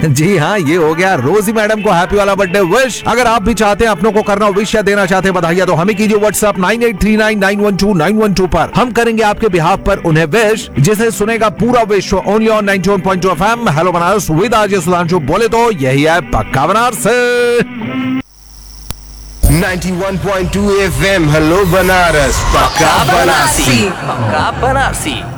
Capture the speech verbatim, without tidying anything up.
जी हाँ, ये हो गया रोजी मैडम को हैप्पी वाला बर्थडे विश। अगर आप भी चाहते हैं अपनों को करना विश या देना चाहते हैं बधाइयाँ, तो हमें कीजिए WhatsApp nine eight three nine nine one two nine one two पर। हम करेंगे आपके बिहाफ पर उन्हें विश, जिसे सुनेगा पूरा विश्व only on ninety one point two FM. Hello Banaras with RJ Sudhanshu. बोले तो यही है पक्का Banaras. Ninety one point two FM hello Banaras, पक्का बनारसी, पक्का बनारसी।